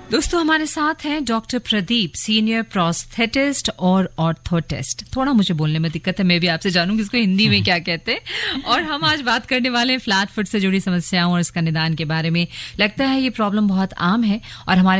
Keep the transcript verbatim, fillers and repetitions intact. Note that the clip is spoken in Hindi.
दोस्तों हमारे साथ हैं डॉक्टर प्रदीप, सीनियर प्रोस्थेटिस्ट और ऑर्थोटिस्ट। थोड़ा मुझे बोलने में दिक्कत है, मैं भी आपसे जानूंगी इसको हिंदी में क्या कहते हैं। और हम आज बात करने वाले हैं फ्लैट फुट से जुड़ी समस्याओं और इसका निदान के बारे में। लगता है ये प्रॉब्लम बहुत आम है और हमारे